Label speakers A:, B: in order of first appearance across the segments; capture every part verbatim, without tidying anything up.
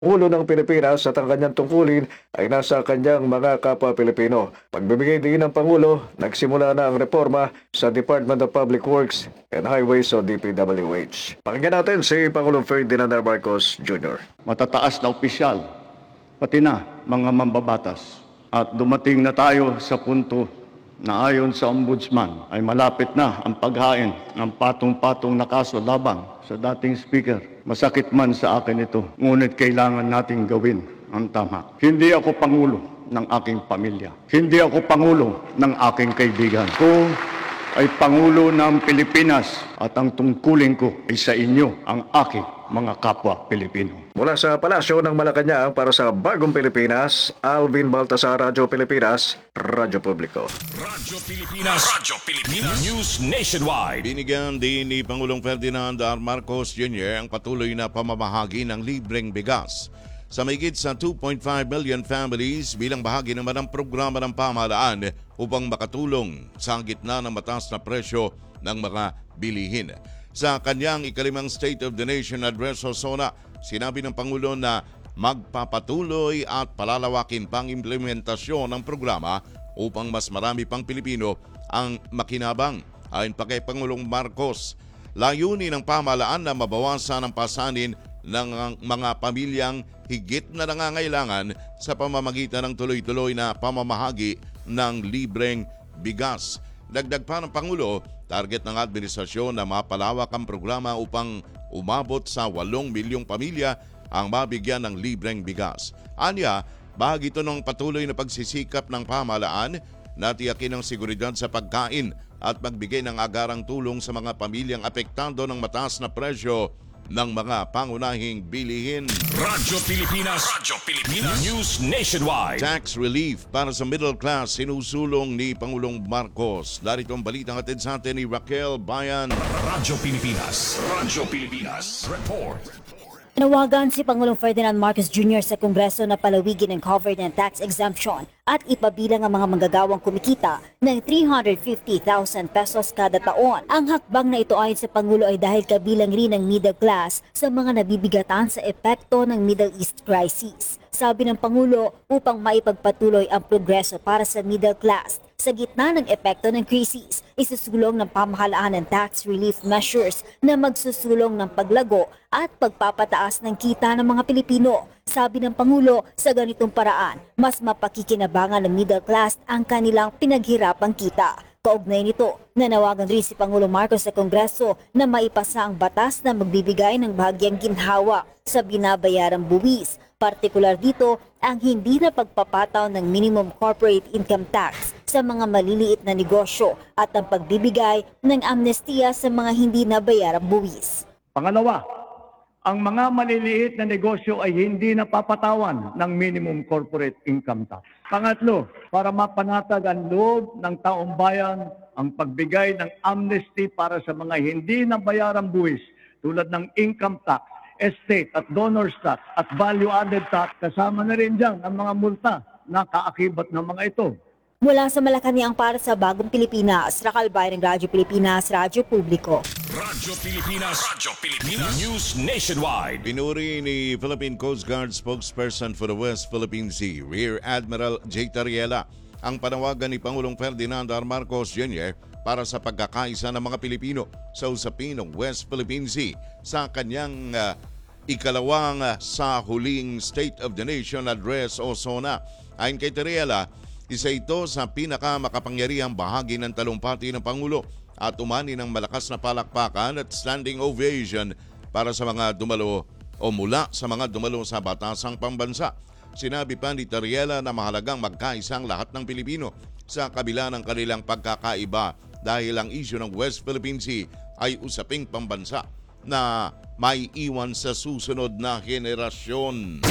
A: Ulo ng Pilipinas at ang kanyang tungkulin ay nasa kanyang mga kapwa Pilipino. Pagbibigay din ng Pangulo, nagsimula na ang reforma sa Department of Public Works and Highways o D P W H. Pakinggan natin si Pangulong Ferdinand R. Marcos Junior
B: Matataas na opisyal, pati na mga mambabatas. At dumating na tayo sa punto na ayon sa Ombudsman ay malapit na ang paghain ng patong-patong na kaso laban sa dating speaker. Masakit man sa akin ito, ngunit kailangan nating gawin ang tama. Hindi ako pangulo ng aking pamilya. Hindi ako pangulo ng aking kaibigan. Ko ay pangulo ng Pilipinas at ang tungkulin ko ay sa inyo, ang aking mga kapwa Pilipino.
A: Mula sa Palasyo ng Malacanang para sa Bagong Pilipinas, Alvin Baltasar, Radyo Pilipinas, Radyo Publiko.
C: Radyo Pilipinas, Radyo Pilipinas, News Nationwide.
D: Binigyan din ni Pangulong Ferdinand R. Marcos Junior ang patuloy na pamamahagi ng libreng bigas sa mahigit sa two point five million families bilang bahagi naman ng programa ng pamahalaan upang makatulong sa gitna ng mataas na presyo ng mga bilihin. Sa kanyang ikalimang State of the Nation Address o SONA, sinabi ng Pangulo na magpapatuloy at palalawakin pang implementasyon ng programa upang mas marami pang Pilipino ang makinabang. Ayon pa kay Pangulong Marcos, layunin ng pamahalaan na mabawasan ang pasanin ng mga pamilyang higit na nangangailangan sa pamamagitan ng tuloy-tuloy na pamamahagi ng libreng bigas. Dagdag pa ng Pangulo, target ng administrasyon na mapalawak ang programa upang umabot sa walong milyong pamilya ang mabigyan ng libreng bigas. Anya, bahagi ito ng patuloy na pagsisikap ng pamahalaan na tiyakin ang seguridad sa pagkain at magbigay ng agarang tulong sa mga pamilyang apektado ng mataas na presyo ng mga pangunahing bilihin.
C: Radyo Pilipinas, Radyo Pilipinas, News Nationwide.
D: Tax relief para sa middle class sinusulong ni Pangulong Marcos. Darito ang balitang hatid sa atin ni Raquel Bayan.
C: Radyo Pilipinas, Radyo Pilipinas, Report.
E: Tinawagan si Pangulong Ferdinand Marcos Junior sa Kongreso na palawigin ang covered ng tax exemption at ipabilang ang mga manggagawang kumikita ng three hundred fifty thousand pesos kada taon. Ang hakbang na ito ayon sa Pangulo ay dahil kabilang rin ng middle class sa mga nabibigatan sa epekto ng Middle East crisis. Sabi ng Pangulo, upang maipagpatuloy ang progreso para sa middle class sa gitna ng epekto ng krisis, isusulong ng pamahalaan ng tax relief measures na magsusulong ng paglago at pagpapataas ng kita ng mga Pilipino. Sabi ng Pangulo, sa ganitong paraan, mas mapakikinabangan ng middle class ang kanilang pinaghirapang kita. Kaugnay nito, nanawagan rin si Pangulong Marcos sa Kongreso na maipasa ang batas na magbibigay ng bahagyang ginhawa sa binabayarang buwis. Partikular dito ang hindi na pagpapataw ng minimum corporate income tax sa mga maliliit na negosyo at ang pagbibigay ng amnestiya sa mga hindi nabayarang buwis.
B: Pangalawa, ang mga maliliit na negosyo ay hindi napapatawan ng minimum corporate income tax. Pangatlo, para mapanatag ang loob ng taong bayan ang pagbigay ng amnesty para sa mga hindi nabayarang buwis tulad ng income tax, estate at donors tax at value-added tax, kasama na rin dyan ang mga multa na kaakibat ng mga ito.
E: Mula sa Malacanang para sa Bagong Pilipinas, Raquel Bayan ng Radyo Pilipinas, Radyo Publiko.
C: Radyo Pilipinas, Radyo Pilipinas, News Nationwide.
D: Pinuri ni Philippine Coast Guard spokesperson for the West Philippine Sea, Rear Admiral J. Tariela, ang panawagan ni Pangulong Ferdinand R. Marcos Junior para sa pagkakaisa ng mga Pilipino sa usapin ng West Philippine Sea sa kanyang uh, ikalawang uh, sa huling State of the Nation Address o SONA. Ayon kay Tariela, isa ito sa pinakamakapangyarihang bahagi ng talumpati ng Pangulo at umani ng malakas na palakpakan at standing ovation para sa mga dumalo o mula sa mga dumalo sa batasang pambansa. Sinabi pa ni Tariela na mahalagang magkaisang lahat ng Pilipino sa kabila ng kanilang pagkakaiba dahil ang isyu ng West Philippine Sea ay usaping pambansa na may iwan sa susunod na henerasyon.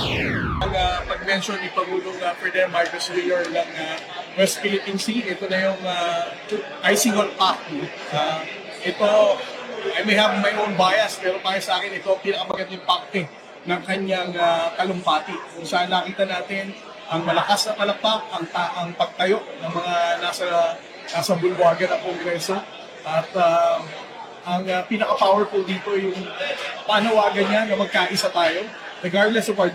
F: Ang uh, pag-mention ni Pangulong uh, Ferdinand Marcos Junior ng uh, West Philippine Sea, ito na yung uh, icing on top. Uh, ito, I may have my own bias, pero para sa akin ito pinakamagandang impacting ng kanyang uh, kalumpati. Kung saan nakita natin ang malakas na palakpak, ang, ta- ang pagtayo ng mga nasa, nasa bulwagan ng Kongreso. At uh, ang uh, pinaka-powerful dito yung panawagan niya na magkaisa tayo. regardless of our